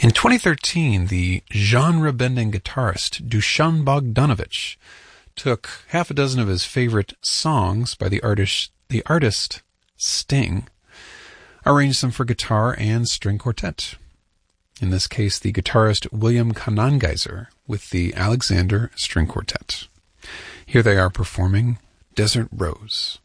In 2013, the genre-bending guitarist Dusan Bogdanovic took half a dozen of his favorite songs by the artist Sting, arranged them for guitar and string quartet. In this case, the guitarist William Kanangeiser with the Alexander String Quartet. Here they are performing Desert Rose.